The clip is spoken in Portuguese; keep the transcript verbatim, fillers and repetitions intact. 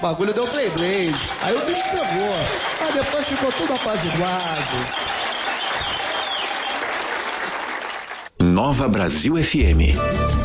O bagulho deu play play. Aí o bicho pegou. Aí depois ficou tudo apaziguado. Nova Brasil F M.